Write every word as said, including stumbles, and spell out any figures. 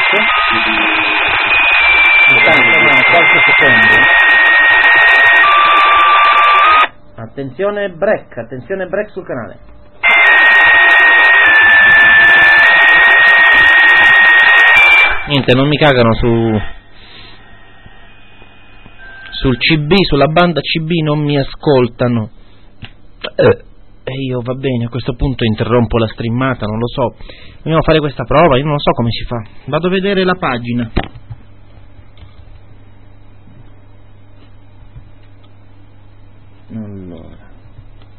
break. Intanto qualche secondo. Attenzione break, attenzione break sul canale. Niente, non mi cagano su sul C B, sulla banda C B non mi ascoltano. Eh. E io va bene, a questo punto interrompo la streamata, non lo so. Dobbiamo fare questa prova, io non so come si fa. Vado a vedere la pagina.